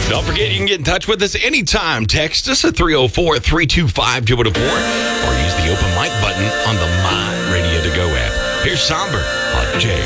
Don't forget, you can get in touch with us anytime. Text us at 304-325-204 or use the open mic button on the My Radio To Go app. Here's Somber on J.